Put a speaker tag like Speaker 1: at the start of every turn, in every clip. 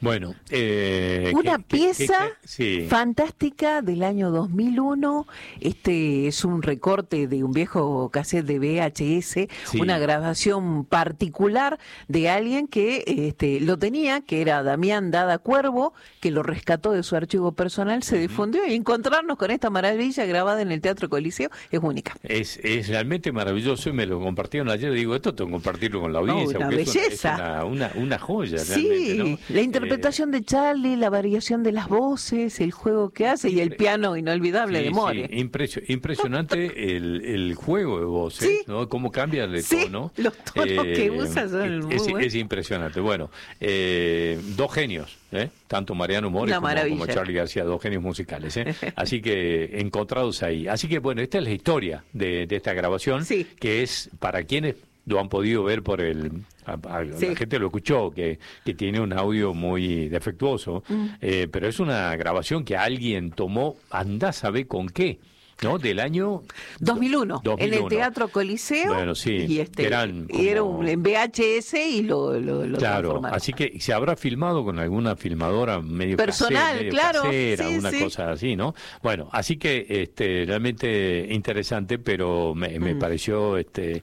Speaker 1: Bueno,
Speaker 2: una pieza
Speaker 1: sí.
Speaker 2: fantástica del año 2001. Este es un recorte de un viejo cassette de VHS,
Speaker 1: Sí.
Speaker 2: una grabación particular de alguien que lo tenía, que era Damián Dada Cuervo, que lo rescató de su archivo personal, se difundió, y encontrarnos con esta maravilla grabada en el Teatro Coliseo es única.
Speaker 1: Es realmente maravilloso, y me lo compartieron ayer. Digo, esto tengo que compartirlo con la audiencia.
Speaker 2: Una
Speaker 1: porque
Speaker 2: belleza.
Speaker 1: Es una joya,
Speaker 2: Sí,
Speaker 1: realmente, ¿no?
Speaker 2: la interpretación de Charlie, la variación de las voces, el juego que hace y el piano inolvidable de More.
Speaker 1: Sí, impresionante el juego de voces,
Speaker 2: Sí.
Speaker 1: ¿no? Cómo cambia de
Speaker 2: Sí,
Speaker 1: tono.
Speaker 2: los tonos que usa son muy buenos.
Speaker 1: Es impresionante. Bueno, dos genios, tanto Mariano More
Speaker 2: Una maravilla.
Speaker 1: como Charlie García, dos genios musicales. Así que encontrados ahí. Así que bueno, esta es la historia de esta grabación,
Speaker 2: Sí.
Speaker 1: que es para quienes lo han podido ver por el...
Speaker 2: Sí.
Speaker 1: La gente lo escuchó, que tiene un audio muy defectuoso, pero es una grabación que alguien tomó, andá a saber con qué, ¿no? Del año
Speaker 2: 2001, en el
Speaker 1: 2001.
Speaker 2: Teatro Coliseo.
Speaker 1: Bueno, sí,
Speaker 2: Y
Speaker 1: eran
Speaker 2: y era
Speaker 1: como-
Speaker 2: en VHS y lo
Speaker 1: Claro,
Speaker 2: transformaron.
Speaker 1: así que se habrá filmado con alguna filmadora medio
Speaker 2: Personal,
Speaker 1: medio
Speaker 2: claro,
Speaker 1: casera,
Speaker 2: sí,
Speaker 1: una
Speaker 2: sí.
Speaker 1: cosa así, ¿no? Bueno, así que realmente interesante, pero me pareció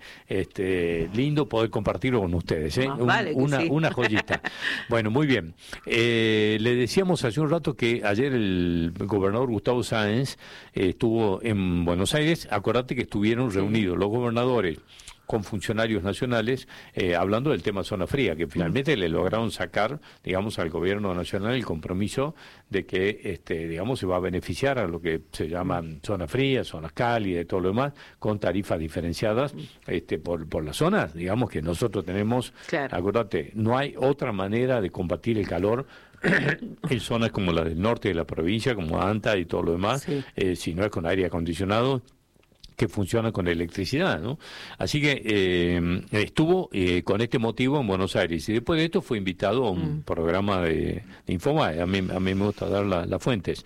Speaker 1: lindo poder compartirlo con ustedes,
Speaker 2: Más vale que sí.
Speaker 1: una joyita. Bueno, muy bien. Le decíamos hace un rato que ayer el gobernador Gustavo Sáenz estuvo en Buenos Aires. Acordate que estuvieron reunidos los gobernadores con funcionarios nacionales, hablando del tema zona fría, que finalmente le lograron sacar, digamos, al gobierno nacional el compromiso de que, digamos, se va a beneficiar a lo que se llaman zonas frías, zonas cálidas y todo lo demás, con tarifas diferenciadas por las zonas, digamos, que nosotros tenemos.
Speaker 2: Claro.
Speaker 1: Acordate, no hay otra manera de combatir el calor en zonas como la del norte de la provincia, como Anta y todo lo demás,
Speaker 2: Sí.
Speaker 1: si no es con aire acondicionado, que funciona con electricidad, ¿no? Así que estuvo con este motivo en Buenos Aires, y después de esto fue invitado a un programa de Infobae. A mí me gusta dar las fuentes.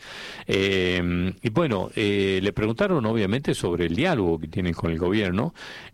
Speaker 1: Y bueno, le preguntaron obviamente sobre el diálogo que tienen con el gobierno.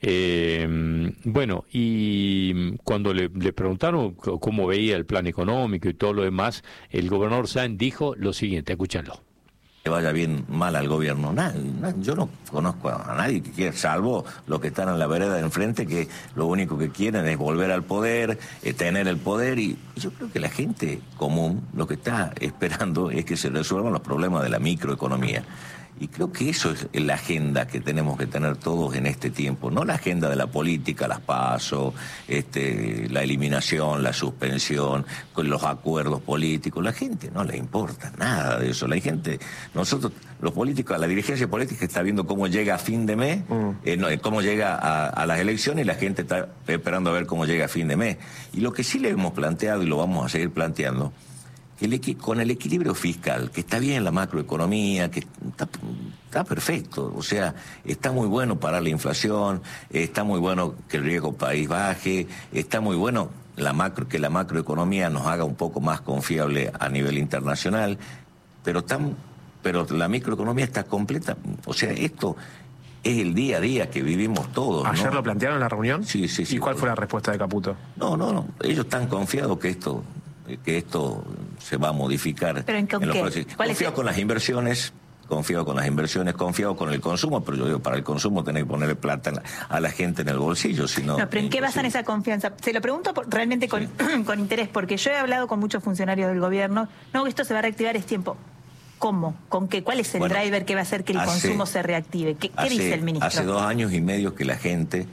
Speaker 1: Bueno, y cuando le preguntaron cómo veía el plan económico y todo lo demás, el gobernador Sáenz dijo lo siguiente, escúchanlo.
Speaker 3: Que vaya bien mal al gobierno. Yo no conozco a nadie que quiera, salvo los que están en la vereda de enfrente, que lo único que quieren es volver al poder, tener el poder, y yo creo que la gente común lo que está esperando es que se resuelvan los problemas de la microeconomía. Y creo que eso es la agenda que tenemos que tener todos en este tiempo, no la agenda de la política, las PASO, la eliminación, la suspensión, con los acuerdos políticos. La gente no le importa nada de eso. La gente, nosotros, los políticos, la dirigencia política está viendo cómo llega a fin de mes, cómo llega a las elecciones, y la gente está esperando a ver cómo llega a fin de mes. Y lo que sí le hemos planteado, y lo vamos a seguir planteando, con el equilibrio fiscal, que está bien la macroeconomía, que está perfecto, o sea, está muy bueno parar la inflación, está muy bueno que el riesgo país baje, está muy bueno que la macroeconomía nos haga un poco más confiable a nivel internacional, pero la microeconomía está completa, o sea, esto es el día a día que vivimos todos, ¿no?
Speaker 4: ¿Ayer lo plantearon en la reunión?
Speaker 3: Sí.
Speaker 4: ¿Y cuál fue la respuesta de Caputo?
Speaker 3: No, ellos están confiados que esto se va a modificar.
Speaker 5: ¿Pero en qué?
Speaker 3: Los próximos. Confío con las inversiones, confío con el consumo, pero yo digo, para el consumo tenés que ponerle plata a la gente en el bolsillo, sino...
Speaker 5: No, pero ¿en qué basan esa confianza? Se lo pregunto realmente con interés, porque yo he hablado con muchos funcionarios del gobierno. No, esto se va a reactivar, es tiempo. ¿Cómo? ¿Con qué? ¿Cuál es el driver que va a hacer que el consumo se reactive? ¿Qué dice el ministro?
Speaker 3: Hace 2 años y medio que la gente,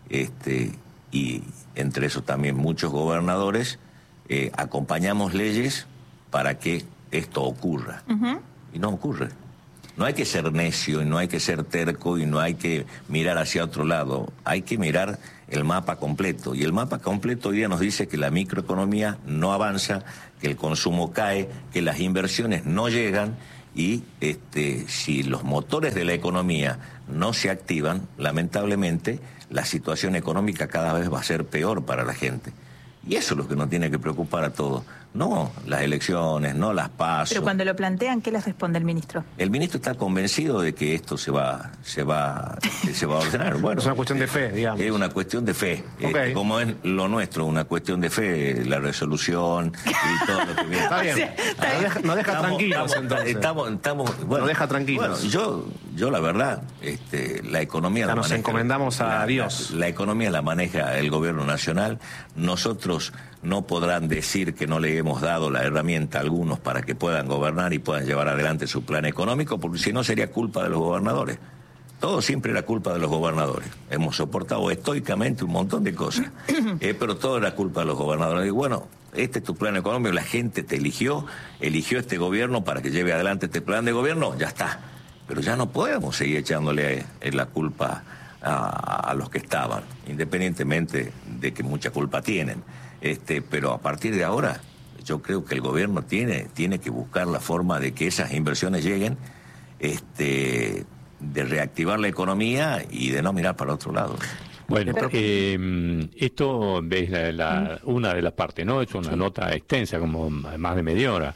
Speaker 3: y entre eso también muchos gobernadores, acompañamos leyes para que esto ocurra. Y no ocurre. No hay que ser necio y no hay que ser terco y no hay que mirar hacia otro lado. Hay que mirar el mapa completo. Y el mapa completo hoy día nos dice que la microeconomía no avanza, que el consumo cae, que las inversiones no llegan, y si los motores de la economía no se activan, lamentablemente la situación económica cada vez va a ser peor para la gente. Y eso es lo que nos tiene que preocupar a todos. no las elecciones, no las PASO.
Speaker 5: Pero cuando lo plantean, ¿qué les responde el ministro?
Speaker 3: El ministro está convencido de que esto se va a ordenar. Bueno,
Speaker 4: es una cuestión de fe, digamos.
Speaker 3: Es una cuestión de fe.
Speaker 4: Okay.
Speaker 3: Como es lo nuestro, una cuestión de fe, la resolución y todo lo que viene.
Speaker 4: Está bien. Nos deja tranquilos, entonces.
Speaker 3: Bueno,
Speaker 4: nos deja tranquilos.
Speaker 3: Bueno, yo la verdad, la economía la
Speaker 4: nos
Speaker 3: maneja,
Speaker 4: encomendamos a Dios.
Speaker 3: La economía la maneja el gobierno nacional. Nosotros no podrán decir que no le hemos dado la herramienta a algunos para que puedan gobernar y puedan llevar adelante su plan económico, porque si no sería culpa de los gobernadores. Todo siempre era culpa de los gobernadores. Hemos soportado estoicamente un montón de cosas, pero todo era culpa de los gobernadores. Y bueno, este es tu plan económico, la gente te eligió este gobierno para que lleve adelante este plan de gobierno, ya está. Pero ya no podemos seguir echándole la culpa a los que estaban, independientemente de que mucha culpa tienen. Pero a partir de ahora, yo creo que el gobierno tiene que buscar la forma de que esas inversiones lleguen, de reactivar la economía y de no mirar para otro lado.
Speaker 1: Bueno, esto es una de las partes, ¿no? Es una nota extensa, como más de media hora.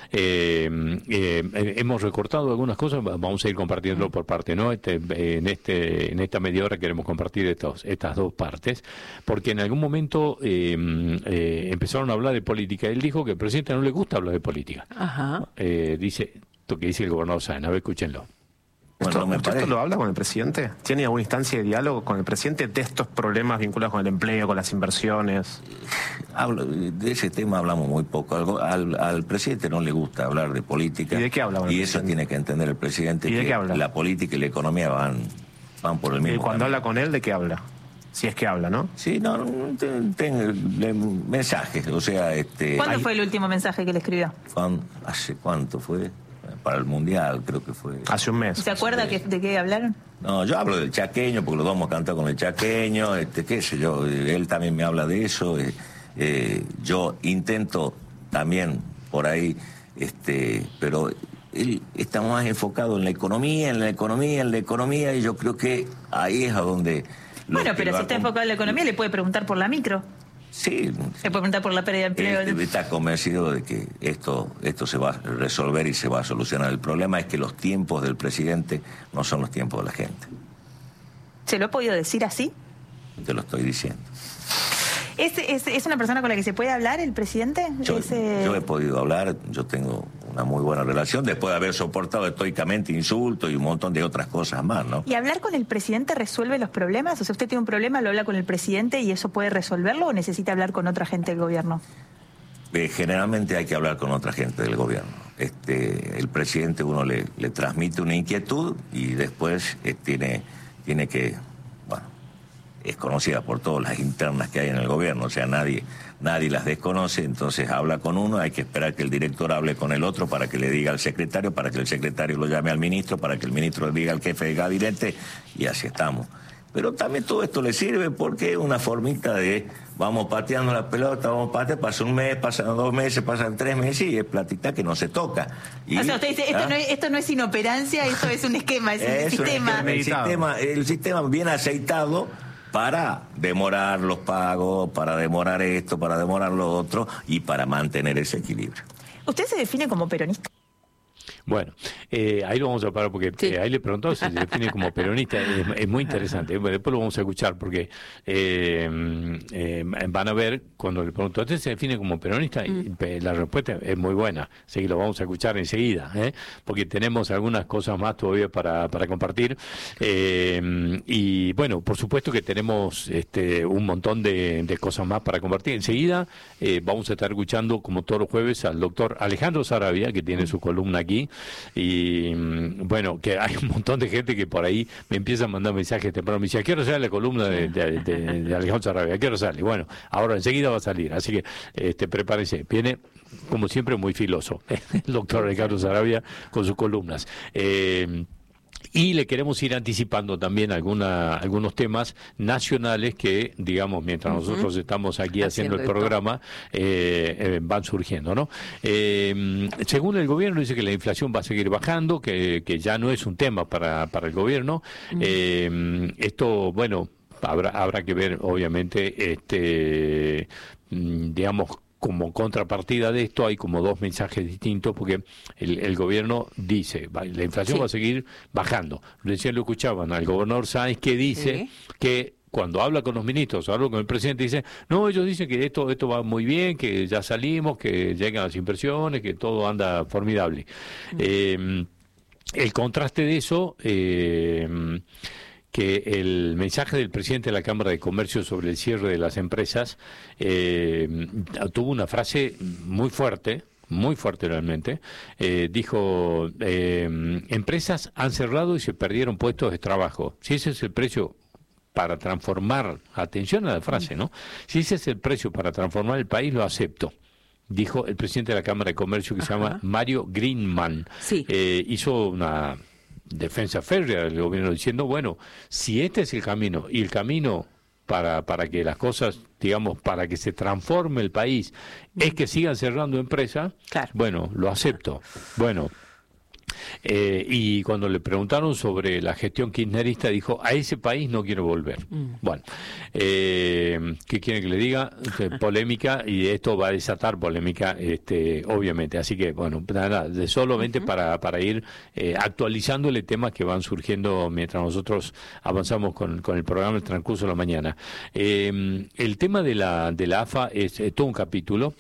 Speaker 1: Hemos recortado algunas cosas, vamos a ir compartiéndolo por parte, ¿no? En esta media hora queremos compartir estas dos partes, porque en algún momento empezaron a hablar de política. Él dijo que al presidente no le gusta hablar de política.
Speaker 2: Ajá.
Speaker 1: Dice lo que dice el gobernador Sáenz. A ver, escúchenlo.
Speaker 3: Bueno,
Speaker 4: ¿Usted lo habla con el presidente? ¿Tiene alguna instancia de diálogo con el presidente de estos problemas vinculados con el empleo, con las inversiones?
Speaker 3: De ese tema hablamos muy poco. Al presidente no le gusta hablar de política.
Speaker 4: ¿Y de qué habla?
Speaker 3: Y eso tiene que entender el presidente.
Speaker 4: ¿Y de
Speaker 3: que
Speaker 4: qué habla?
Speaker 3: La política y la economía van por el mismo
Speaker 4: ¿Y cuando
Speaker 3: camino.
Speaker 4: habla con él, de qué habla? Si es que habla, ¿no?
Speaker 3: Sí, no, mensajes, o sea...
Speaker 5: ¿Cuándo fue el último mensaje que le escribió?
Speaker 3: ¿Hace cuánto fue? Para el Mundial, creo que fue.
Speaker 4: Hace un mes.
Speaker 5: ¿Se acuerda de qué hablaron?
Speaker 3: No, yo hablo del chaqueño, porque los dos hemos cantado con el chaqueño, qué sé yo, él también me habla de eso. Yo intento también por ahí, pero él está más enfocado en la economía, y yo creo que ahí es a donde...
Speaker 5: Bueno, pero si está enfocado en la economía, le puede preguntar por la micro.
Speaker 3: Sí.
Speaker 5: Le puede preguntar por la pérdida de empleo.
Speaker 3: Él está convencido de que esto se va a resolver y se va a solucionar. El problema es que los tiempos del presidente no son los tiempos de la gente.
Speaker 5: ¿Se lo ha podido decir así?
Speaker 3: Te lo estoy diciendo.
Speaker 5: ¿Es una persona con la que se puede hablar el presidente?
Speaker 3: Yo he podido hablar, yo tengo una muy buena relación, después de haber soportado estoicamente insultos y un montón de otras cosas más, ¿no?
Speaker 5: ¿Y hablar con el presidente resuelve los problemas? O sea, usted tiene un problema, lo habla con el presidente y eso puede resolverlo, ¿o necesita hablar con otra gente del gobierno?
Speaker 3: Generalmente hay que hablar con otra gente del gobierno. El presidente uno le transmite una inquietud y después tiene que, bueno, es conocida por todas las internas que hay en el gobierno, o sea, nadie las desconoce, entonces habla con uno, hay que esperar que el director hable con el otro para que le diga al secretario, para que el secretario lo llame al ministro, para que el ministro le diga al jefe de gabinete, y así estamos. Pero también todo esto le sirve porque es una formita de vamos pateando la pelota, vamos pateando, pasa un mes, pasan 2 meses, pasan 3 meses y es platita que no se toca. Y,
Speaker 5: o sea, usted dice, esto no es inoperancia, esto es un esquema, es un sistema.
Speaker 3: El sistema bien aceitado para demorar los pagos, para demorar esto, para demorar lo otro y para mantener ese equilibrio.
Speaker 5: ¿Usted se define como peronista?
Speaker 1: Bueno, ahí lo vamos a parar porque
Speaker 2: sí.
Speaker 1: Ahí le preguntó si se define como peronista. Es muy interesante. Después lo vamos a escuchar porque van a ver cuando le preguntó, ¿usted se define como peronista? Y la respuesta es muy buena. Así que lo vamos a escuchar enseguida, porque tenemos algunas cosas más todavía para compartir. Y bueno, por supuesto que tenemos un montón de cosas más para compartir. Enseguida vamos a estar escuchando, como todos los jueves, al doctor Alejandro Saravia, que tiene su columna aquí. Y bueno, que hay un montón de gente que por ahí me empieza a mandar mensajes temprano. Me dice, ¿a qué hora sale la columna de Alejandro Saravia? ¿A qué hora sale? Bueno, ahora enseguida va a salir, así que prepárense. Viene, como siempre, muy filoso el doctor Alejandro Saravia con sus columnas. Y le queremos ir anticipando también algunos temas nacionales que, digamos, mientras nosotros estamos aquí haciendo el programa, van surgiendo, ¿no? Según el gobierno, dice que la inflación va a seguir bajando, que ya no es un tema para el gobierno. Esto, bueno, habrá que ver, obviamente, digamos, como contrapartida de esto hay como dos mensajes distintos, porque el gobierno dice, la inflación va a seguir bajando. Recién lo escuchaban al gobernador Sáenz, que dice que cuando habla con los ministros, habla con el presidente, dice, no, ellos dicen que esto va muy bien, que ya salimos, que llegan las inversiones, que todo anda formidable. El contraste de eso, que el mensaje del presidente de la Cámara de Comercio sobre el cierre de las empresas tuvo una frase muy fuerte realmente. Dijo, empresas han cerrado y se perdieron puestos de trabajo. Si ese es el precio para transformar, atención a la frase, ¿no? Si ese es el precio para transformar el país, lo acepto. Dijo el presidente de la Cámara de Comercio, que se llama Mario Greenman. Hizo una defensa férrea del gobierno diciendo, bueno, si este es el camino, y el camino para que las cosas, digamos, para que se transforme el país, es que sigan cerrando empresas, bueno, lo acepto. Bueno, y cuando le preguntaron sobre la gestión kirchnerista, dijo, a ese país no quiero volver. Bueno, ¿qué quiere que le diga? Polémica, y esto va a desatar polémica, obviamente. Así que, bueno, nada, solamente para ir actualizándole temas que van surgiendo mientras nosotros avanzamos con el programa el transcurso de la mañana. El tema de la AFA es todo un capítulo.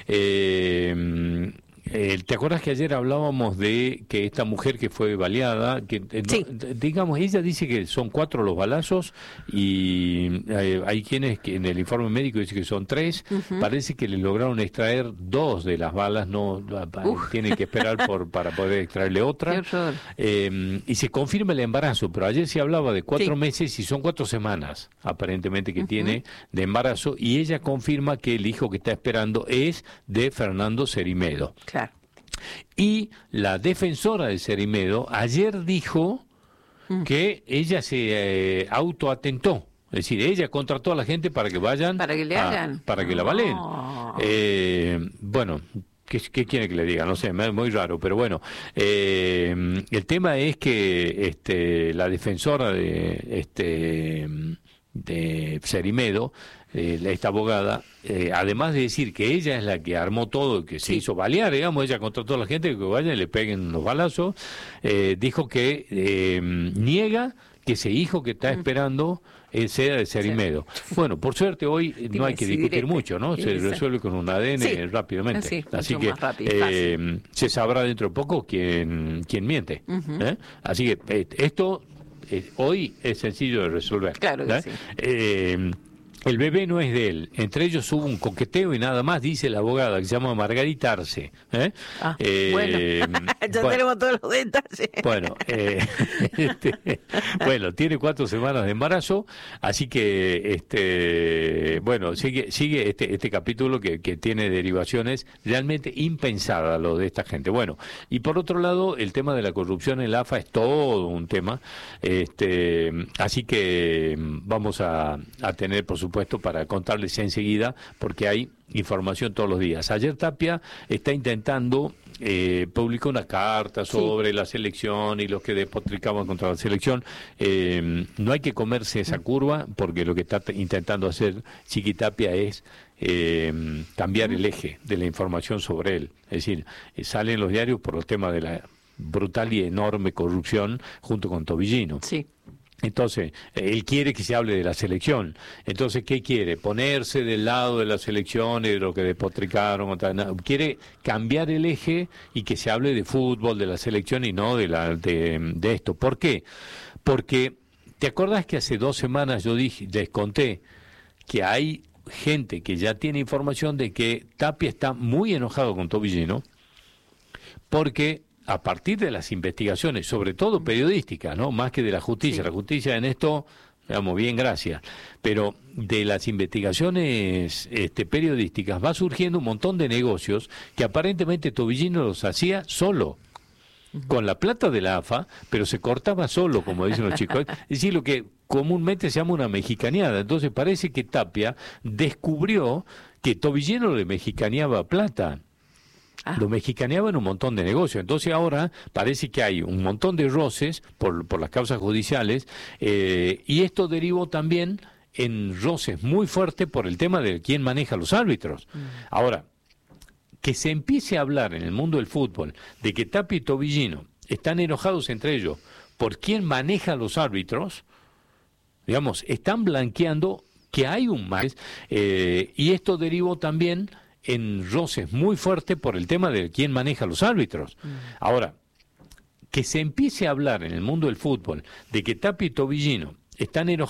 Speaker 1: ¿Te acuerdas que ayer hablábamos de que esta mujer que fue baleada, que digamos, ella dice que son 4 los balazos y hay quienes que en el informe médico dice que son 3, parece que le lograron extraer 2 de las balas, no tienen que esperar para poder extraerle otra, y se confirma el embarazo, pero ayer se hablaba de 4 meses y son 4 semanas aparentemente que tiene de embarazo, y ella confirma que el hijo que está esperando es de Fernando Cerimedo. Y la defensora de Cerimedo ayer dijo que ella se autoatentó, es decir, ella contrató a la gente para que vayan, para que le hagan, para que la baleen. Bueno, ¿qué quiere que le diga? No sé, es muy raro, pero bueno, el tema es que la defensora de Cerimedo, esta abogada, además de decir que ella es la que armó todo, que se hizo balear, digamos, ella contrató a la gente que vayan y le peguen los balazos, dijo que niega que ese hijo que está esperando sea de Cerimedo. Bueno, por suerte hoy no hay que discutir mucho, ¿no? Se resuelve con un ADN rápidamente. Así que se sabrá dentro de poco quién miente. Así que esto hoy es sencillo de resolver. Claro que sí. El bebé no es de él. Entre ellos hubo un coqueteo y nada más, dice la abogada, que se llama Margarita Arce.
Speaker 2: Bueno, ya tenemos todos los detalles.
Speaker 1: Bueno, bueno, tiene 4 semanas de embarazo, así que, bueno, sigue este capítulo que tiene derivaciones realmente impensadas, lo de esta gente. Bueno, y por otro lado, el tema de la corrupción en la AFA es todo un tema, así que vamos a tener, por supuesto, para contarles enseguida, porque hay información todos los días. Ayer Tapia está intentando, publicó una carta sobre la selección y los que despotricaban contra la selección. No hay que comerse esa curva, porque lo que está intentando hacer Chiqui Tapia es cambiar el eje de la información sobre él. Es decir, sale en los diarios por el tema de la brutal y enorme corrupción junto con Tobillino. Entonces, él quiere que se hable de la selección. Entonces, ¿qué quiere? Ponerse del lado de la selección y de lo que despotricaron. Quiere cambiar el eje y que se hable de fútbol, de la selección y no de esto. ¿Por qué? Porque, ¿te acordás que hace 2 semanas yo les conté que hay gente que ya tiene información de que Tapia está muy enojado con Tobillino? Porque a partir de las investigaciones, sobre todo periodísticas, ¿no? Más que de la justicia. La justicia en esto, digamos, bien, gracias. Pero de las investigaciones periodísticas va surgiendo un montón de negocios que aparentemente Tobillino los hacía solo, con la plata de la AFA, pero se cortaba solo, como dicen los chicos. Es decir, lo que comúnmente se llama una mexicaneada. Entonces parece que Tapia descubrió que Tobillino le mexicaneaba plata. Lo mexicaneaba en un montón de negocios. Entonces ahora parece que hay un montón de roces por las causas judiciales, y esto derivó también en roces muy fuertes por el tema de quién maneja los árbitros. Ahora, que se empiece a hablar en el mundo del fútbol de que Tapia y Tobillino están enojados entre ellos por quién maneja a los árbitros, digamos, están blanqueando que hay un mal, y esto derivó también en roces muy fuertes por el tema de quién maneja a los árbitros. Ahora, que se empiece a hablar en el mundo del fútbol de que Tapia y Tobillino están enojados